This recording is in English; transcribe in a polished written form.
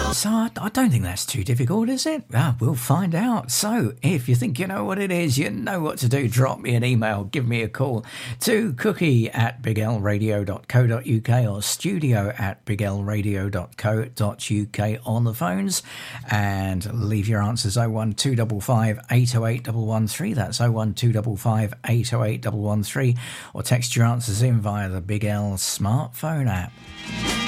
So I don't think that's too difficult, is it? We'll find out. So if you think you know what it is, you know what to do. Drop me an email, give me a call to cookie@biglradio.co.uk or studio@biglradio.co.uk on the phones, and leave your answers 01255 808 113. That's 01255 808 113, or text your answers in via the Big L smartphone app.